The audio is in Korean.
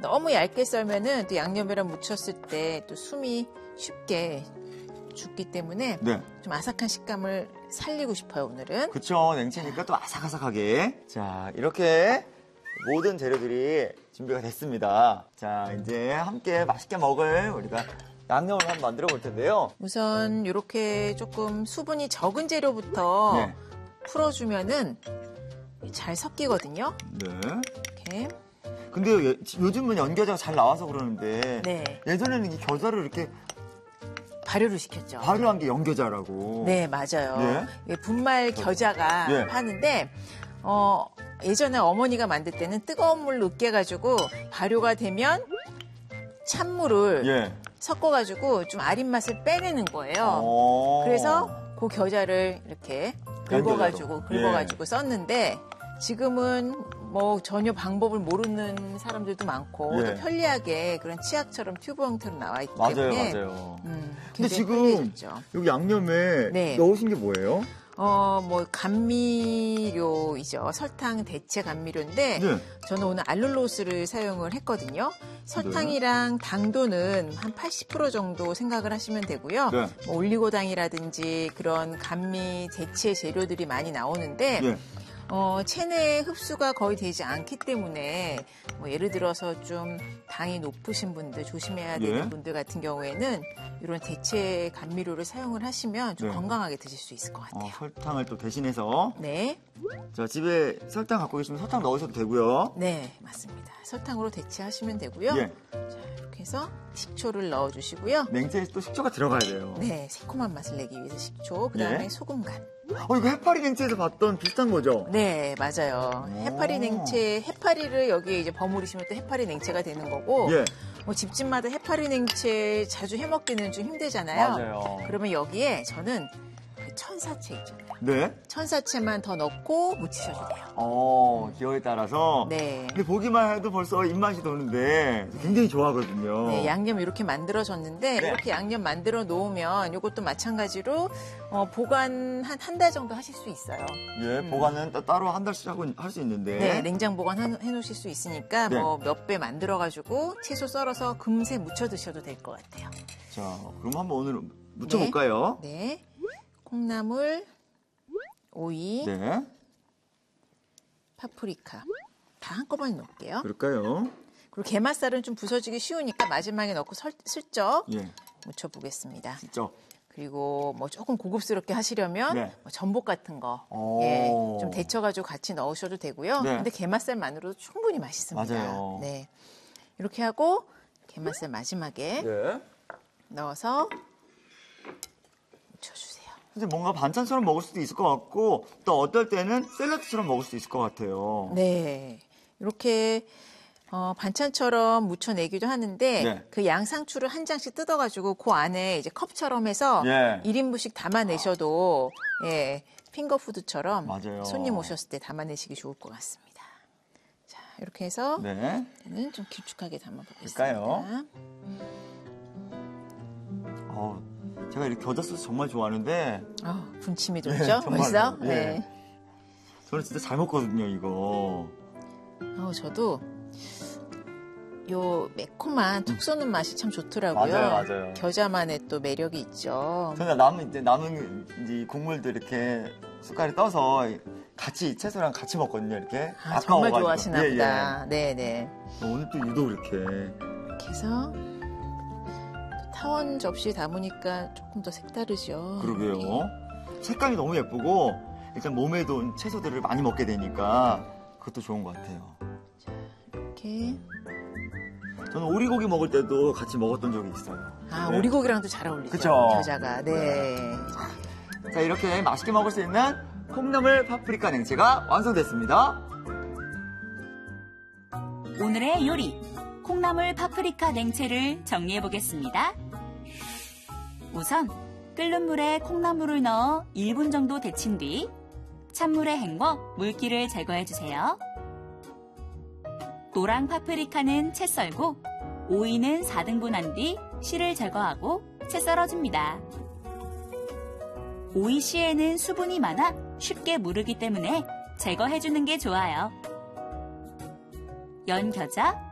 너무 얇게 썰면은 또 양념이랑 무쳤을 때 또 숨이 쉽게 죽기 때문에 네. 좀 아삭한 식감을 살리고 싶어요, 오늘은. 그쵸. 냉채니까 또 아삭아삭하게. 자, 이렇게 모든 재료들이 준비가 됐습니다. 자, 이제 함께 맛있게 먹을 우리가 양념을 한번 만들어 볼 텐데요. 우선 이렇게 조금 수분이 적은 재료부터 네. 풀어주면은 잘 섞이거든요. 네. 이렇게. 근데 요즘은 연겨자가 잘 나와서 그러는데 네. 예전에는 이 겨자를 이렇게 발효를 시켰죠. 발효한 게 연겨자라고. 네, 맞아요. 예? 예, 분말 겨자가 예. 파는데 예전에 어머니가 만들 때는 뜨거운 물로 으깨가지고 발효가 되면 찬물을 예. 섞어가지고 좀 아린 맛을 빼내는 거예요. 그래서 그 겨자를 이렇게 긁어가지고 썼는데 지금은 뭐 전혀 방법을 모르는 사람들도 많고 예. 또 편리하게 그런 치약처럼 튜브 형태로 나와 있기 때문에 맞아요. 굉장히 근데 지금 편리해졌죠. 여기 양념에 네. 넣으신 게 뭐예요? 뭐 감미료이죠. 설탕 대체 감미료인데 네. 저는 오늘 알룰로스를 사용을 했거든요. 설탕이랑 당도는 한 80% 정도 생각을 하시면 되고요. 네. 뭐 올리고당이라든지 그런 감미 대체 재료들이 많이 나오는데 예. 체내 흡수가 거의 되지 않기 때문에 뭐 예를 들어서 좀 당이 높으신 분들 조심해야 되는 예. 분들 같은 경우에는 이런 대체 감미료를 사용을 하시면 좀 네. 건강하게 드실 수 있을 것 같아요. 설탕을 또 대신해서. 네, 자, 집에 설탕 갖고 계시면 설탕 넣으셔도 되고요. 네, 맞습니다. 설탕으로 대체하시면 되고요. 예. 자, 이렇게 해서 식초를 넣어주시고요. 냉채에 또 식초가 들어가야 돼요. 네, 새콤한 맛을 내기 위해서 식초, 그 다음에 예. 소금 간. 이거 해파리 냉채에서 봤던 비슷한 거죠? 네, 맞아요. 해파리 냉채, 해파리를 여기에 이제 버무리시면 또 해파리 냉채가 되는 거고, 예. 뭐 집집마다 해파리 냉채 자주 해먹기는 좀 힘들잖아요. 맞아요. 그러면 여기에 저는 그 천사채 있잖아요. 네. 천사채만 더 넣고 무치셔도 돼요. 기호에 따라서. 네. 근데 보기만 해도 벌써 입맛이 도는데 굉장히 좋아하거든요. 네, 양념 이렇게 만들어졌는데 네. 이렇게 양념 만들어 놓으면 이것도 마찬가지로 보관 한 달 정도 하실 수 있어요. 예, 보관은 따로 한 달씩 할 수 있는데. 네, 냉장 보관해 놓으실 수 있으니까 네. 뭐 몇 배 만들어 가지고 채소 썰어서 금세 무쳐 드셔도 될 것 같아요. 자, 그럼 한번 오늘 무쳐볼까요? 네. 콩나물, 오이, 네. 파프리카 다 한꺼번에 넣을게요. 그럴까요? 그리고 게맛살은 좀 부서지기 쉬우니까 마지막에 넣고 슬쩍 예. 무쳐보겠습니다. 진짜. 그리고 뭐 조금 고급스럽게 하시려면 네. 뭐 전복 같은 거 좀 데쳐가지고 같이 넣으셔도 되고요. 네. 근데 게맛살만으로도 충분히 맛있습니다. 맞아요. 네. 이렇게 하고 게맛살 마지막에 예. 넣어서 묻혀주세요. 사실 뭔가 반찬처럼 먹을 수도 있을 것 같고 또 어떨 때는 샐러드처럼 먹을 수도 있을 것 같아요. 네. 이렇게 반찬처럼 무쳐내기도 하는데 네. 그 양상추를 한 장씩 뜯어가지고 그 안에 이제 컵처럼 해서 예. 1인분씩 담아내셔도 핑거푸드처럼 맞아요. 손님 오셨을 때 담아내시기 좋을 것 같습니다. 자, 이렇게 해서 네. 저는 좀 길쭉하게 담아보겠습니다. 그럴까요? 제가 이렇게 겨자 소스 정말 좋아하는데 군침이 네, 돌죠? 정말로. 벌써? 예. 네. 저는 진짜 잘 먹거든요, 이거. 저도 요 매콤한 톡 쏘는 맛이 참 좋더라고요. 맞아요. 겨자만의 또 매력이 있죠. 저는 남은 이제 국물도 이렇게 숟갈에 떠서 같이 채소랑 같이 먹거든요, 이렇게. 정말 아까워가지고. 좋아하시나 예, 보다. 네네. 오늘 또 유독 이렇게. 이렇게 해서 타원 접시 담으니까 조금 더 색다르죠. 그러게요. 색감이 너무 예쁘고 일단 몸에도 채소들을 많이 먹게 되니까 그것도 좋은 것 같아요. 이렇게. 저는 오리고기 먹을 때도 같이 먹었던 적이 있어요. 네. 오리고기랑도 잘 어울리죠. 그쵸? 겨자가. 네. 자, 이렇게 맛있게 먹을 수 있는 콩나물 파프리카 냉채가 완성됐습니다. 오늘의 요리, 콩나물 파프리카 냉채를 정리해 보겠습니다. 우선 끓는 물에 콩나물을 넣어 1분 정도 데친 뒤 찬물에 헹궈 물기를 제거해 주세요. 노랑 파프리카는 채 썰고 오이는 4등분한 뒤 씨를 제거하고 채 썰어줍니다. 오이 씨에는 수분이 많아 쉽게 무르기 때문에 제거해주는 게 좋아요. 연겨자,